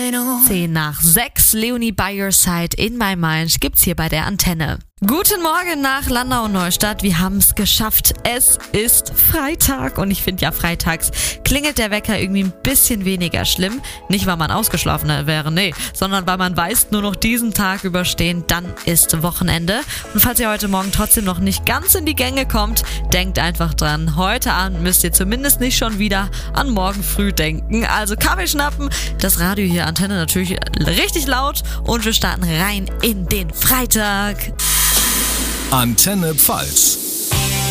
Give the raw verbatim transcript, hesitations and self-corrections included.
zehn nach sechs, Leonie by your side in my mind gibt's hier bei der Antenne. Guten Morgen nach Landau und Neustadt, wir haben es geschafft. Es ist Freitag und ich finde ja, freitags klingelt der Wecker irgendwie ein bisschen weniger schlimm. Nicht, weil man ausgeschlafen wäre, nee, sondern weil man weiß, nur noch diesen Tag überstehen, dann ist Wochenende. Und falls ihr heute Morgen trotzdem noch nicht ganz in die Gänge kommt, denkt einfach dran, heute Abend müsst ihr zumindest nicht schon wieder an morgen früh denken. Also Kaffee schnappen, das Radio hier, Antenne natürlich richtig laut und wir starten rein in den Freitag. Antenne Pfalz.